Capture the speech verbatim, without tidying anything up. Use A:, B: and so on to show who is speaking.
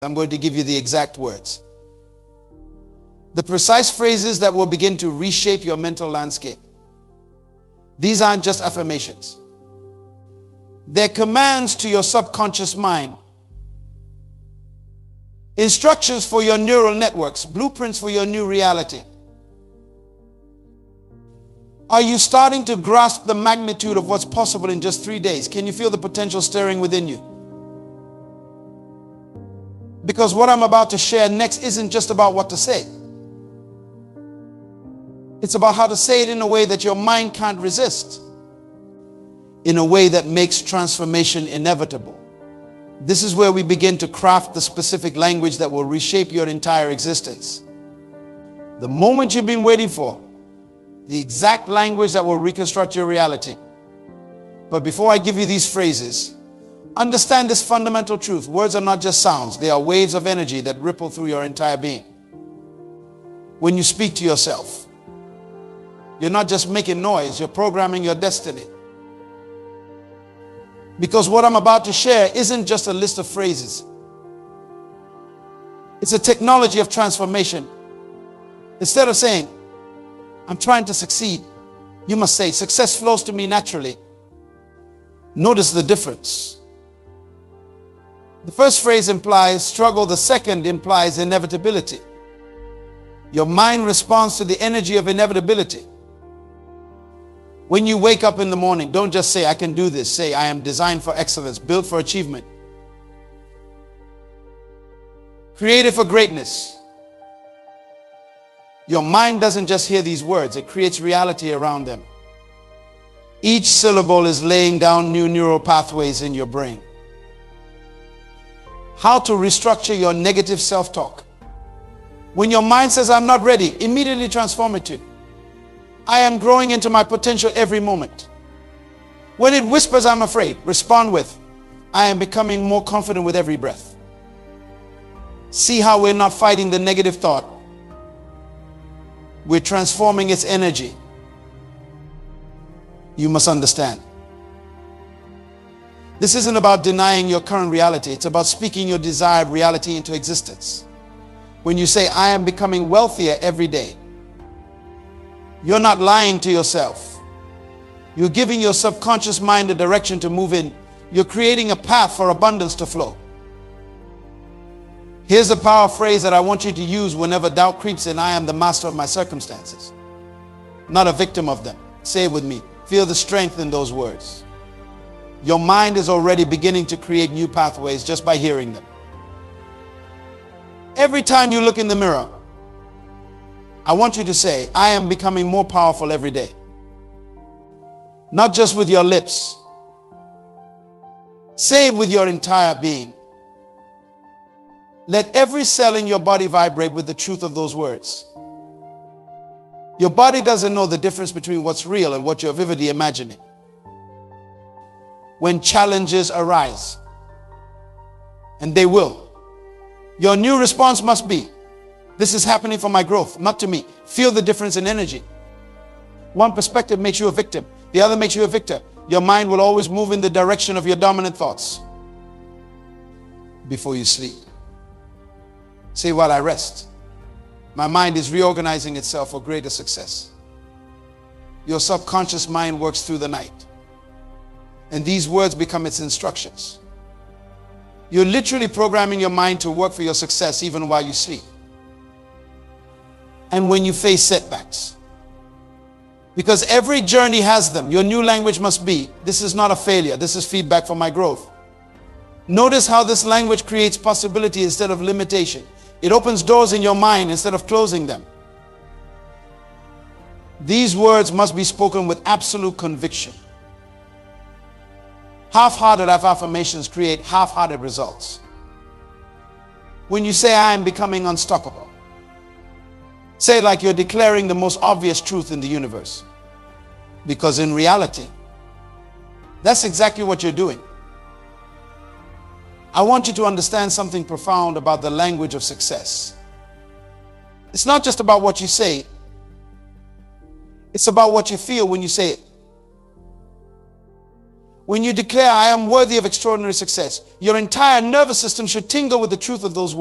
A: I'm going to give you the exact words. The precise phrases that will begin to reshape your mental landscape. These aren't just affirmations. They're commands to your subconscious mind. Instructions for your neural networks, blueprints for your new reality. Are you starting to grasp the magnitude of what's possible in just three days? Can you feel the potential stirring within you? Because what I'm about to share next isn't just about what to say. It's about how to say it in a way that your mind can't resist. In a way that makes transformation inevitable. This is where we begin to craft the specific language that will reshape your entire existence. The moment you've been waiting for. The exact language that will reconstruct your reality. But before I give you these phrases, understand this fundamental truth. Words are not just sounds. They are waves of energy that ripple through your entire being. When you speak to yourself, you're not just making noise, you're programming your destiny. Because what I'm about to share isn't just a list of phrases. It's a technology of transformation. Instead of saying, I'm trying to succeed, you must say, success flows to me naturally. Notice the difference. The first phrase implies struggle. The second implies inevitability. Your mind responds to the energy of inevitability. When you wake up in the morning, don't just say, I can do this. Say, I am designed for excellence, built for achievement, created for greatness. Your mind doesn't just hear these words, it creates reality around them. Each syllable is laying down new neural pathways in your brain. How to restructure your negative self-talk. When your mind says, I'm not ready, immediately transform it to, I am growing into my potential every moment. When it whispers, I'm afraid, respond with, I am becoming more confident with every breath. See how we're not fighting the negative thought. We're transforming its energy. You must understand. This isn't about denying your current reality. It's about speaking your desired reality into existence. When you say, I am becoming wealthier every day, you're not lying to yourself. You're giving your subconscious mind a direction to move in. You're creating a path for abundance to flow. Here's a power phrase that I want you to use whenever doubt creeps in. I am the master of my circumstances, not a victim of them. Say it with me. Feel the strength in those words. Your mind is already beginning to create new pathways just by hearing them. Every time you look in the mirror, I want you to say, I am becoming more powerful every day. Not just with your lips. Say it with your entire being. Let every cell in your body vibrate with the truth of those words. Your body doesn't know the difference between what's real and what you're vividly imagining. When challenges arise, and they will, your new response must be, this is happening for my growth, not to me. Feel the difference in energy. One perspective makes you a victim. The other makes you a victor. Your mind will always move in the direction of your dominant thoughts. Before you sleep, say, while I rest, my mind is reorganizing itself for greater success. Your subconscious mind works through the night. And these words become its instructions. You're literally programming your mind to work for your success even while you sleep. And when you face setbacks. Because every journey has them. Your new language must be, this is not a failure. This is feedback for my growth. Notice how this language creates possibility instead of limitation. It opens doors in your mind instead of closing them. These words must be spoken with absolute conviction. Half-hearted affirmations create half-hearted results. When you say, I am becoming unstoppable, say it like you're declaring the most obvious truth in the universe. Because in reality, that's exactly what you're doing. I want you to understand something profound about the language of success. It's not just about what you say. It's about what you feel when you say it. when you declare, I am worthy of extraordinary success, your entire nervous system should tingle with the truth of those words.